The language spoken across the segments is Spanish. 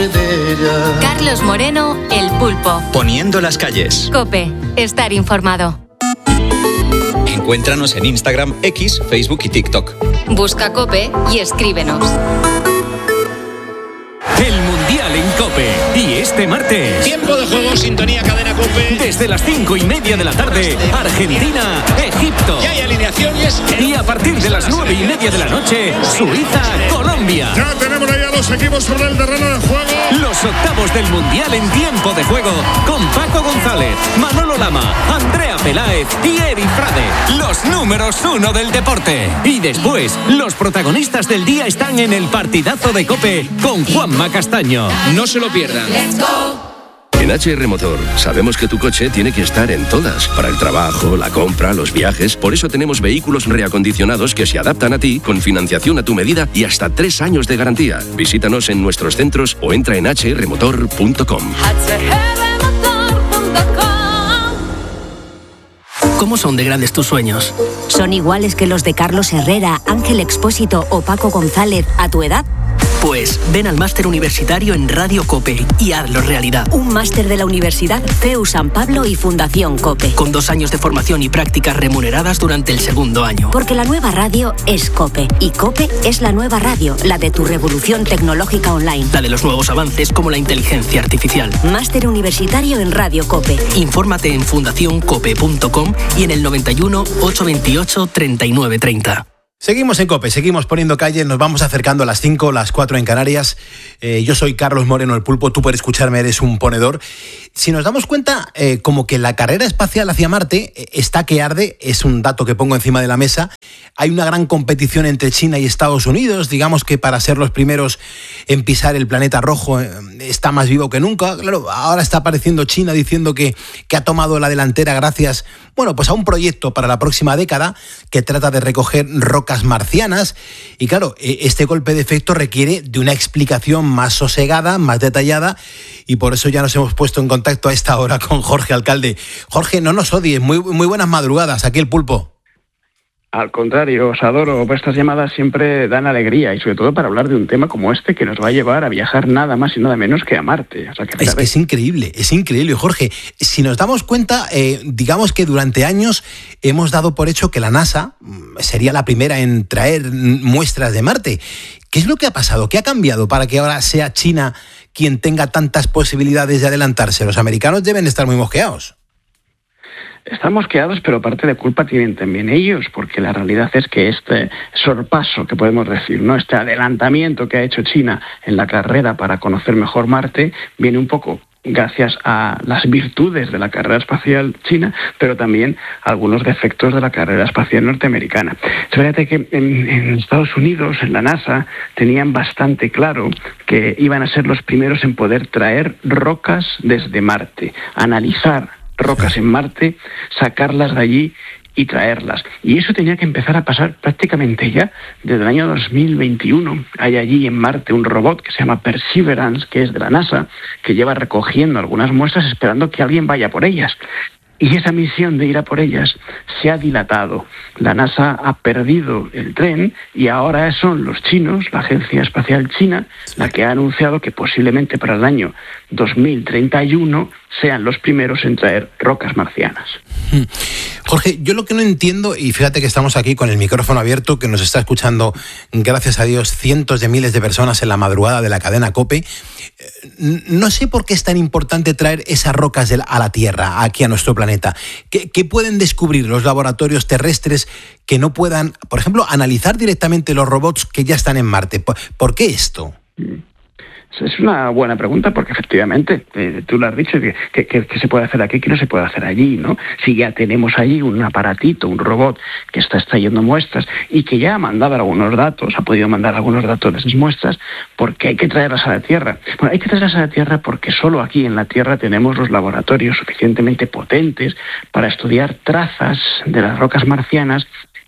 de ella. Carlos Moreno, El Pulpo. Poniendo las calles. COPE. Estar informado. Encuéntranos en Instagram, X, Facebook y TikTok. Busca COPE y escríbenos. El Mundial en COPE. Y este martes, tiempo de juego, sintonía, cadena COPE. Desde las 5:30 de la tarde, Argentina, Egipto. Ya hay alineaciones. Y a partir de las 9:30 de la noche, Suiza, Colombia. Ya tenemos ahí a los equipos sobre el terreno de juego. Los octavos del Mundial en tiempo de juego, con Paco González, Manolo Lama, Andrea Peláez y Eri Frade. Los números 1 del deporte. Y después, los protagonistas del día están en el partidazo de COPE con Juanma Castaño. No se lo pierdan. En HR Motor sabemos que tu coche tiene que estar en todas, para el trabajo, la compra, los viajes. Por eso tenemos vehículos reacondicionados que se adaptan a ti, con financiación a tu medida y hasta 3 años de garantía. Visítanos en nuestros centros o entra en hrmotor.com. ¿Cómo son de grandes tus sueños? ¿Son iguales que los de Carlos Herrera, Ángel Expósito o Paco González a tu edad? Pues ven al máster universitario en Radio COPE y hazlo realidad. Un máster de la Universidad CEU San Pablo y Fundación COPE. Con 2 años de formación y prácticas remuneradas durante el 2º año. Porque la nueva radio es COPE. Y COPE es la nueva radio, la de tu revolución tecnológica online. La de los nuevos avances como la inteligencia artificial. Máster universitario en Radio COPE. Infórmate en fundacioncope.com y en el 91 828 3930. Seguimos en COPE, seguimos poniendo calle, nos vamos acercando a las 5, las 4 en Canarias. Yo soy Carlos Moreno, El Pulpo, tú puedes escucharme, eres un ponedor. Si nos damos cuenta, como que la carrera espacial hacia Marte está que arde, es un dato que pongo encima de la mesa. Hay una gran competición entre China y Estados Unidos, digamos que para ser los primeros en pisar el planeta rojo está más vivo que nunca. Claro, ahora está apareciendo China diciendo que ha tomado la delantera gracias, bueno, pues a un proyecto para la próxima década que trata de recoger rocas marcianas. Y claro, este golpe de efecto requiere de una explicación más sosegada, más detallada, y por eso ya nos hemos puesto en contacto a esta hora con Jorge Alcalde. Jorge, no nos odies, muy buenas madrugadas, aquí El Pulpo. Al contrario, os adoro. Estas llamadas siempre dan alegría y sobre todo para hablar de un tema como este que nos va a llevar a viajar nada más y nada menos que a Marte. O sea, que es increíble, Jorge. Si nos damos cuenta, digamos que durante años hemos dado por hecho que la NASA sería la primera en traer muestras de Marte. ¿Qué es lo que ha pasado? ¿Qué ha cambiado para que ahora sea China quien tenga tantas posibilidades de adelantarse? Los americanos deben estar muy mosqueados. Están mosqueados, pero parte de culpa tienen también ellos, porque la realidad es que este sorpaso, que podemos decir, ¿no?, este adelantamiento que ha hecho China en la carrera para conocer mejor Marte, viene un poco gracias a las virtudes de la carrera espacial china, pero también algunos defectos de la carrera espacial norteamericana. Fíjate que en Estados Unidos, en la NASA, tenían bastante claro que iban a ser los primeros en poder traer rocas desde Marte, analizar rocas en Marte, sacarlas de allí y traerlas. Y eso tenía que empezar a pasar prácticamente ya desde el año 2021. Hay allí en Marte un robot que se llama Perseverance, que es de la NASA, que lleva recogiendo algunas muestras esperando que alguien vaya por ellas. Y esa misión de ir a por ellas se ha dilatado. La NASA ha perdido el tren y ahora son los chinos, la Agencia Espacial China, la que ha anunciado que posiblemente para el año 2031 sean los primeros en traer rocas marcianas. Jorge, yo lo que no entiendo, y fíjate que estamos aquí con el micrófono abierto, que nos está escuchando, gracias a Dios, cientos de miles de personas en la madrugada de la cadena COPE, no sé por qué es tan importante traer esas rocas a la Tierra, aquí a nuestro planeta. ¿Qué pueden descubrir los laboratorios terrestres que no puedan, por ejemplo, analizar directamente los robots que ya están en Marte? ¿Por qué esto? Es una buena pregunta porque efectivamente, tú lo has dicho, que se puede hacer aquí, que no se puede hacer allí, ¿no? Si ya tenemos allí un aparatito, un robot que está extrayendo muestras y que ya ha mandado algunos datos, ha podido mandar algunos datos de esas muestras, ¿por qué hay que traerlas a la Tierra? Bueno, hay que traerlas a la Tierra porque solo aquí en la Tierra tenemos los laboratorios suficientemente potentes para estudiar trazas de las rocas marcianas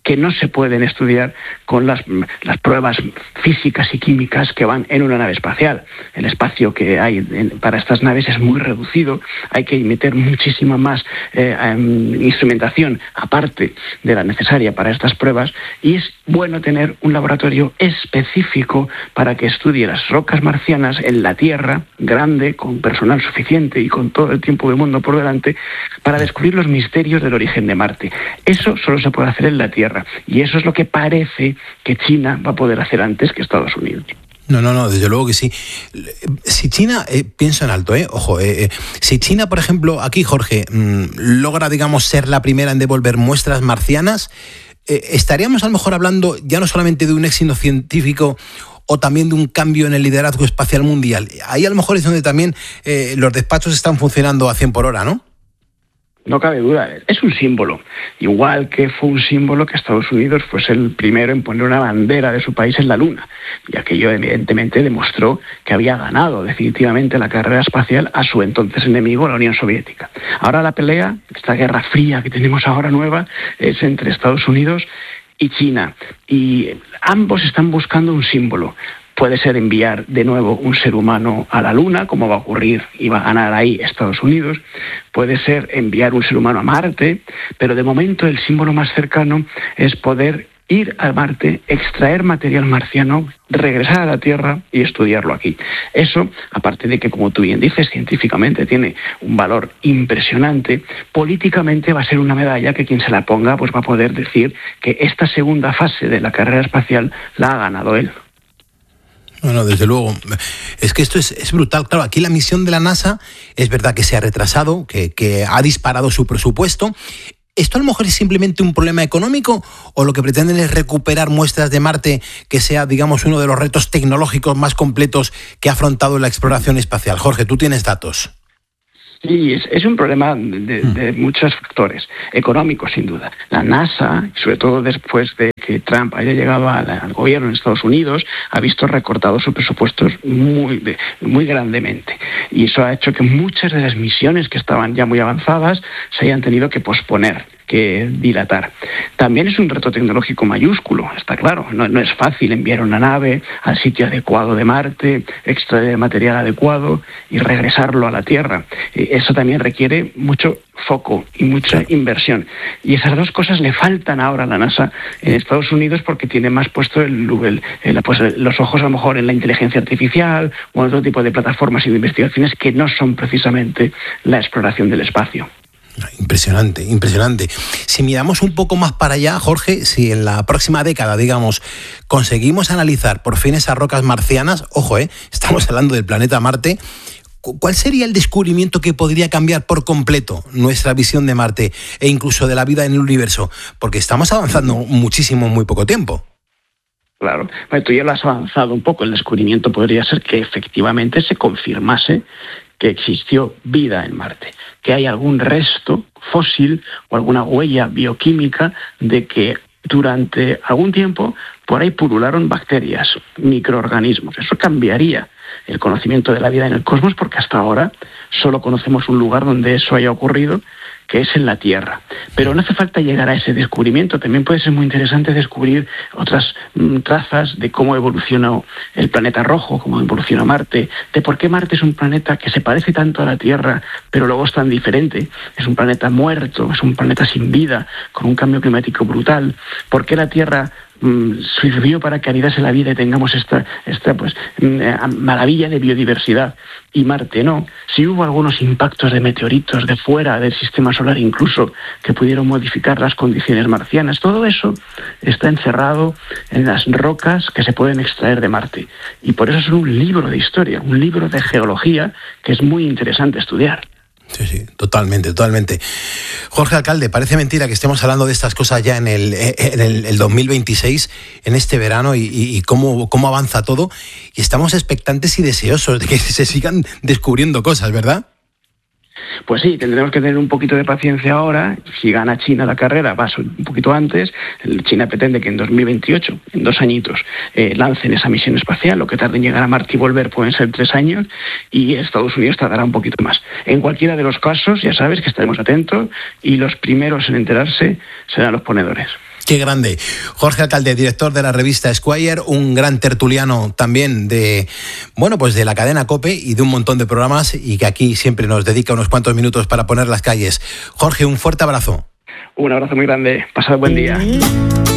que no se pueden estudiar con las pruebas físicas y químicas que van en una nave espacial. El espacio que hay para estas naves es muy reducido, hay que meter muchísima más instrumentación aparte de la necesaria para estas pruebas, y es bueno tener un laboratorio específico para que estudie las rocas marcianas en la Tierra, grande, con personal suficiente y con todo el tiempo del mundo por delante, para descubrir los misterios del origen de Marte. Eso solo se puede hacer en la Tierra, y eso es lo que parece que China va a poder hacer antes que Estados Unidos. No, desde luego que sí. Si China, pienso en alto, ojo, si China, por ejemplo, aquí, Jorge, logra, digamos, ser la primera en devolver muestras marcianas, estaríamos a lo mejor hablando ya no solamente de un éxito científico o también de un cambio en el liderazgo espacial mundial. Ahí a lo mejor es donde también los despachos están funcionando a 100 por hora, ¿no? No cabe duda, es un símbolo. Igual que fue un símbolo que Estados Unidos fuese el primero en poner una bandera de su país en la Luna. Y aquello evidentemente demostró que había ganado definitivamente la carrera espacial a su entonces enemigo, la Unión Soviética. Ahora la pelea, esta guerra fría que tenemos ahora nueva, es entre Estados Unidos y China. Y ambos están buscando un símbolo. Puede ser enviar de nuevo un ser humano a la Luna, como va a ocurrir y va a ganar ahí Estados Unidos. Puede ser enviar un ser humano a Marte, pero de momento el símbolo más cercano es poder ir a Marte, extraer material marciano, regresar a la Tierra y estudiarlo aquí. Eso, aparte de que, como tú bien dices, científicamente tiene un valor impresionante, políticamente va a ser una medalla que quien se la ponga pues va a poder decir que esta segunda fase de la carrera espacial la ha ganado él. Bueno, desde luego. Es que esto es brutal. Claro, aquí la misión de la NASA es verdad que se ha retrasado, que ha disparado su presupuesto. ¿Esto a lo mejor es simplemente un problema económico o lo que pretenden es recuperar muestras de Marte que sea, digamos, uno de los retos tecnológicos más completos que ha afrontado la exploración espacial? Jorge, tú tienes datos. Sí, es un problema de muchos factores, económicos sin duda. La NASA, sobre todo después de que Trump haya llegado al gobierno en Estados Unidos, ha visto recortados sus presupuestos muy grandemente. Y eso ha hecho que muchas de las misiones que estaban ya muy avanzadas se hayan tenido que posponer, que dilatar. También es un reto tecnológico mayúsculo, está claro. No es fácil enviar una nave al sitio adecuado de Marte, extraer material adecuado y regresarlo a la Tierra. Eso también requiere mucho foco y mucha inversión. Y esas dos cosas le faltan ahora a la NASA en Estados Unidos porque tiene más puesto los ojos a lo mejor en la inteligencia artificial o en otro tipo de plataformas y de investigaciones que no son precisamente la exploración del espacio. Impresionante. Si miramos un poco más para allá, Jorge, si en la próxima década, digamos, conseguimos analizar por fin esas rocas marcianas, ojo, estamos hablando del planeta Marte, ¿cuál sería el descubrimiento que podría cambiar por completo nuestra visión de Marte e incluso de la vida en el universo? Porque estamos avanzando muchísimo en muy poco tiempo. Claro, bueno, tú ya lo has avanzado un poco. El descubrimiento podría ser que efectivamente se confirmase que existió vida en Marte, que hay algún resto fósil o alguna huella bioquímica de que durante algún tiempo por ahí pulularon bacterias, microorganismos. Eso cambiaría el conocimiento de la vida en el cosmos porque hasta ahora solo conocemos un lugar donde eso haya ocurrido, que es en la Tierra. Pero no hace falta llegar a ese descubrimiento. También puede ser muy interesante descubrir otras trazas de cómo evolucionó el planeta rojo, cómo evolucionó Marte, de por qué Marte es un planeta que se parece tanto a la Tierra, pero luego es tan diferente. Es un planeta muerto, es un planeta sin vida, con un cambio climático brutal. ¿Por qué la Tierra sirvió para que anidase la vida y tengamos esta maravilla de biodiversidad y Marte no? Si hubo algunos impactos de meteoritos de fuera del sistema solar incluso que pudieron modificar las condiciones marcianas, todo eso está encerrado en las rocas que se pueden extraer de Marte, y por eso es un libro de historia, un libro de geología que es muy interesante estudiar. Sí, totalmente. Jorge Alcalde, parece mentira que estemos hablando de estas cosas ya en el 2026, en este verano, y cómo avanza todo. Y estamos expectantes y deseosos de que se sigan descubriendo cosas, ¿verdad? Pues sí, tendremos que tener un poquito de paciencia ahora. Si gana China la carrera, va un poquito antes. China pretende que en 2028, en 2 añitos, lancen esa misión espacial. Lo que tarde en llegar a Marte y volver pueden ser 3 años. Y Estados Unidos tardará un poquito más. En cualquiera de los casos, ya sabes que estaremos atentos y los primeros en enterarse serán los ponedores. Qué grande. Jorge Alcalde, director de la revista Esquire, un gran tertuliano también de la cadena COPE y de un montón de programas, y que aquí siempre nos dedica unos cuantos minutos para poner las calles. Jorge, un fuerte abrazo. Un abrazo muy grande. Pasad buen día.